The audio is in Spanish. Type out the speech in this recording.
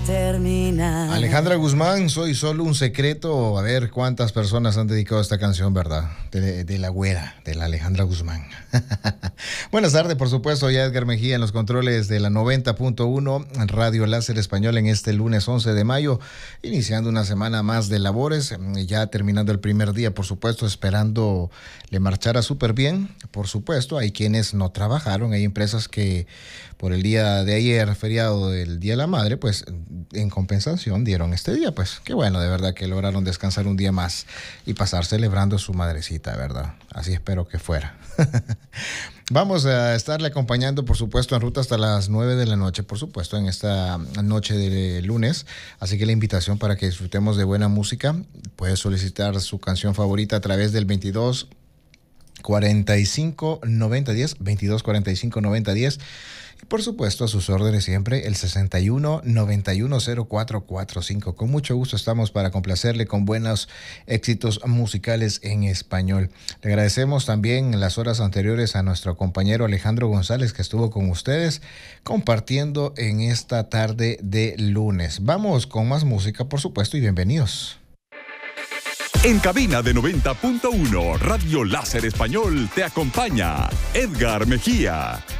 terminar. Alejandra Guzmán, Soy solo un secreto. A ver cuántas personas han dedicado esta canción, ¿verdad? De la güera, de la Alejandra Guzmán. Buenas tardes, por supuesto, ya Edgar Mejía en los controles de la 90.1 Radio Láser Español en este lunes 11 de mayo, iniciando una semana más de labores, ya terminando el primer día, por supuesto, esperando le marchara súper bien. Por supuesto, hay quienes no trabajaron, hay empresas que por el día de ayer, feriado del Día de la Madre, pues en compensación dieron este día. Pues qué bueno, de verdad que lograron descansar un día más y pasar celebrando a su madrecita, ¿verdad? Así espero que fuera. Vamos a estarle acompañando, por supuesto, en ruta hasta las 9 de la noche, por supuesto, en esta noche de lunes. Así que la invitación para que disfrutemos de buena música. Puede solicitar su canción favorita a través del 22 45 90 10, 22 45 90 10. Y por supuesto, a sus órdenes siempre, el 61 91 0445. Con mucho gusto estamos para complacerle con buenos éxitos musicales en español. Le agradecemos también las horas anteriores a nuestro compañero Alejandro González, que estuvo con ustedes compartiendo en esta tarde de lunes. Vamos con más música, por supuesto, y bienvenidos. En cabina de 90.1 Radio Láser Español te acompaña Edgar Mejía.